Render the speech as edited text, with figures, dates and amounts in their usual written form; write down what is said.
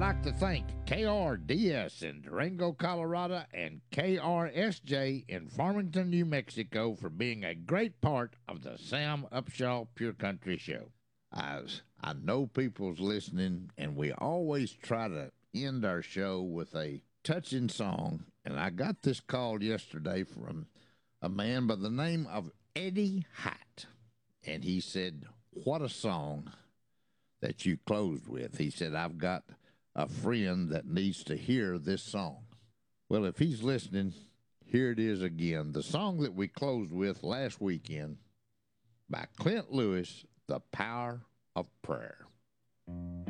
like to thank KRDS in Durango, Colorado, and KRSJ in Farmington, New Mexico for being a great part of the Sam Upshaw Pure Country Show. As I know people's listening, and we always try to end our show with a touching song, and I got this call yesterday from a man by the name of Eddie Hite, and he said, "What a song that you closed with." He said, "I've got a friend that needs to hear this song." Well, if he's listening, here it is again. The song that we closed with last weekend by Clint Lewis, "The Power of Prayer."